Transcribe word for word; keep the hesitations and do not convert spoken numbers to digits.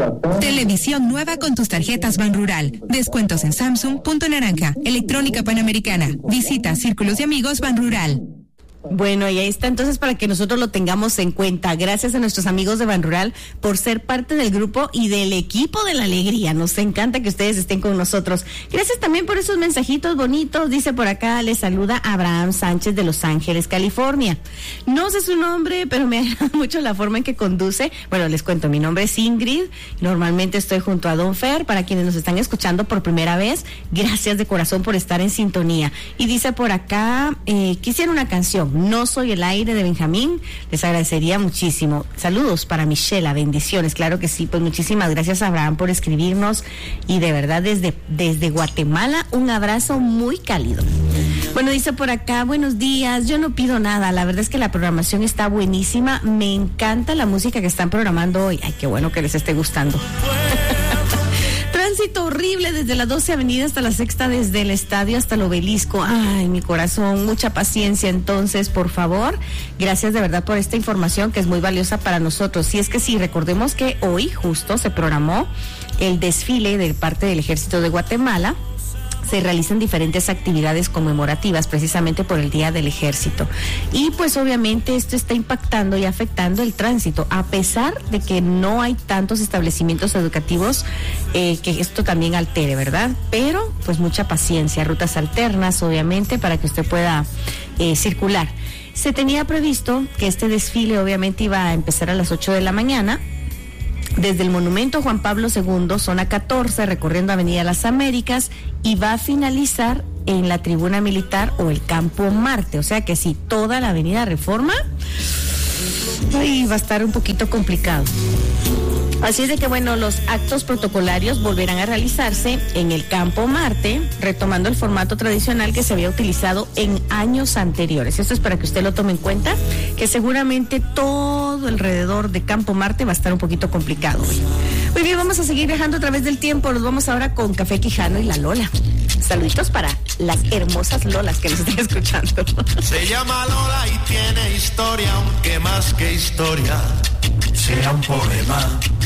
Televisión nueva con tus tarjetas Banrural. Descuentos en Samsung, Punto Naranja, Electrónica Panamericana. Visita Círculos de Amigos Banrural. Bueno, y ahí está entonces para que nosotros lo tengamos en cuenta. Gracias a nuestros amigos de Banrural por ser parte del grupo y del equipo de la alegría. Nos encanta que ustedes estén con nosotros. Gracias también por esos mensajitos bonitos. Dice por acá, les saluda Abraham Sánchez de Los Ángeles, California. No sé su nombre, pero me agrada mucho la forma en que conduce. Bueno, les cuento, mi nombre es Ingrid. Normalmente estoy junto a Don Fer. Para quienes nos están escuchando por primera vez, gracias de corazón por estar en sintonía. Y dice por acá, eh, quisiera una canción. No soy el aire de Benjamín, les agradecería muchísimo. Saludos para Michelle, bendiciones, claro que sí, pues muchísimas gracias Abraham por escribirnos y de verdad desde, desde Guatemala un abrazo muy cálido. Bueno, dice por acá, buenos días, yo no pido nada, la verdad es que la programación está buenísima, me encanta la música que están programando hoy, ay, qué bueno que les esté gustando. Tránsito horrible desde la doce Avenida hasta la Sexta, desde el estadio hasta el Obelisco. Ay, mi corazón, mucha paciencia entonces, por favor. Gracias de verdad por esta información que es muy valiosa para nosotros. Y es que sí, recordemos que hoy justo se programó el desfile de parte del Ejército de Guatemala. Se realizan diferentes actividades conmemorativas precisamente por el Día del Ejército. Y pues obviamente esto está impactando y afectando el tránsito, a pesar de que no hay tantos establecimientos educativos eh, que esto también altere, ¿verdad? Pero pues mucha paciencia, rutas alternas obviamente para que usted pueda eh, circular. Se tenía previsto que este desfile obviamente iba a empezar a las ocho de la mañana, desde el Monumento Juan Pablo segundo, zona catorce, recorriendo Avenida Las Américas, y va a finalizar en la Tribuna Militar o el Campo Marte. O sea que si toda la Avenida Reforma, ay, va a estar un poquito complicado. Así es de que, bueno, los actos protocolarios volverán a realizarse en el Campo Marte, retomando el formato tradicional que se había utilizado en años anteriores. Esto es para que usted lo tome en cuenta, que seguramente todo alrededor de Campo Marte va a estar un poquito complicado hoy. Muy bien, vamos a seguir viajando a través del tiempo. Nos vamos ahora con Café Quijano y la Lola. Saluditos para las hermosas Lolas que nos están escuchando. Se llama Lola y tiene historia, aunque más que historia sea un poema.